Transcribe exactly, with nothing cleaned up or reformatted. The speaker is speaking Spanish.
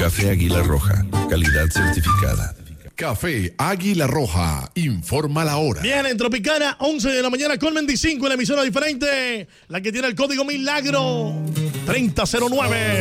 Café Águila Roja, calidad certificada. Café Águila Roja, informa la hora. Bien, en Tropicana, once de la mañana con veinticinco, en la emisora diferente, la que tiene el código Milagro treinta cero nueve.